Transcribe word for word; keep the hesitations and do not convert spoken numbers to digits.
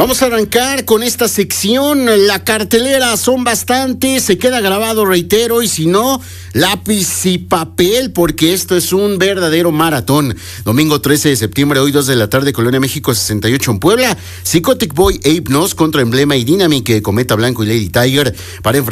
Vamos a arrancar con esta sección. La cartelera son bastantes, se queda grabado, reitero, y si no, lápiz y papel, porque esto es un verdadero maratón. Domingo trece de septiembre, hoy dos de la tarde, Colonia México sesenta y ocho en Puebla. Psychotic Boy, Ape Nos contra Emblema y Dynamic, Cometa Blanco y Lady Tiger para enfrentar